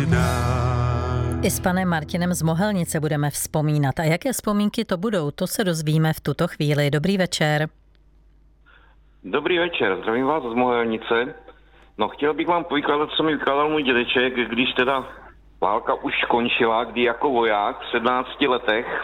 I s panem Martinem z Mohelnice budeme vzpomínat. A jaké vzpomínky to budou, to se dozvíme v tuto chvíli. Dobrý večer. Dobrý večer, zdravím vás z Mohelnice. No, chtěl bych vám povykládat, co mi vykládal můj dědeček, když teda válka už skončila, kdy jako voják v 17 letech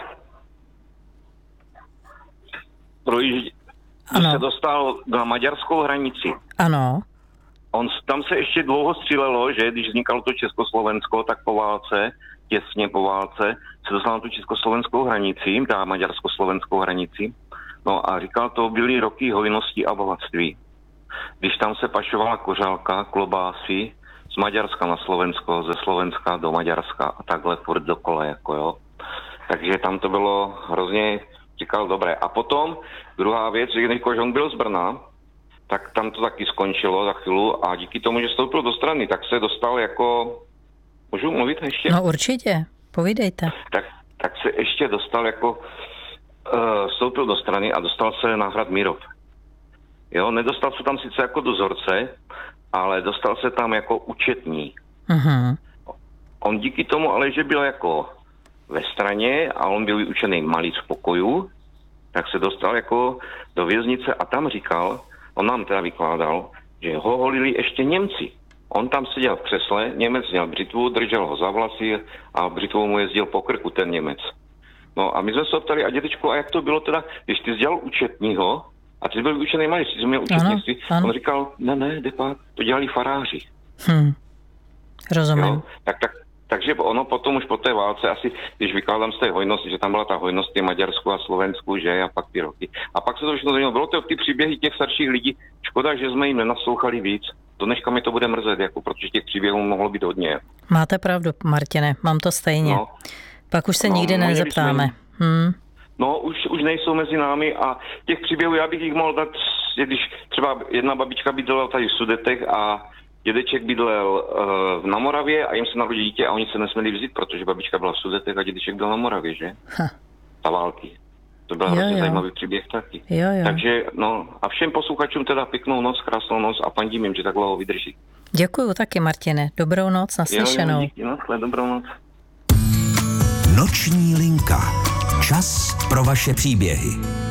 se dostal na maďarskou hranici. Ano. Tam se ještě dlouho střílelo, že když vznikalo to Československo, tak po válce, těsně po válce, se dostal na tu československou hranici, dá maďarsko-slovenskou hranici. No a říkal, to byly roky hojnosti a bohatství. Když tam se pašovala kořálka, klobásy z Maďarska na Slovensko, ze Slovenska do Maďarska a takhle furt dokola, jako jo. Takže tam to bylo hrozně, říkal, dobré. A potom druhá věc, že když on byl z Brna, tak tam to taky skončilo za chvíli a díky tomu, že vstoupil do strany, tak se dostal jako... Můžu mluvit ještě? No určitě, povídejte. Tak se ještě dostal jako... vstoupil do strany a dostal se na hrad Mírov. Jo, nedostal se tam sice jako dozorce, ale dostal se tam jako účetní. Uh-huh. On díky tomu, ale že byl jako ve straně a on byl vyučený malý z pokoju, tak se dostal jako do věznice a tam říkal, on nám teda vykládal, že ho holili ještě Němci. On tam seděl v křesle, Němec měl břitvu, držel ho za vlasy a břitvou mu jezdil po krku ten Němec. No a my jsme se ptali, a dědečku, a jak to bylo teda, když ty jsi dělal účetního, a ty byl vyučený malý, jsi měl účetnictví, on říkal, ne, to dělali faráři. Rozumím. Jo? Takže ono potom už po té válce, asi když vykládám z té hojnosti, že tam byla ta hojnost i Maďarsku a Slovensku, že a pak ty roky. A pak se to všechno změnilo. Bylo to ty příběhy těch starších lidí. Škoda, že jsme jim nenaslouchali víc. Do dneška mi to bude mrzet, jako, protože těch příběhů mohlo být hodně. Máte pravdu, Martine, mám to stejně. No, pak už se nikdy nezeptáme. No, už nejsou mezi námi a těch příběhů já bych jich mohl dát, když třeba jedna babička bydlela tady v Sudetech a dědeček bydlel na Moravě a jim se narodil dítě a oni se nesměli vzít, protože babička byla v Sudetech a dědeček byl na Moravě, že? Ta války. To byl hrozně zajímavý příběh taky. Jo. Takže, no, a všem posluchačům teda pěknou noc, krásnou noc a paní jim, že tak dlouho vydrží. Děkuju taky, Martine. Dobrou noc, naslyšenou. Díky, dobrou noc. Noční linka. Čas pro vaše příběhy.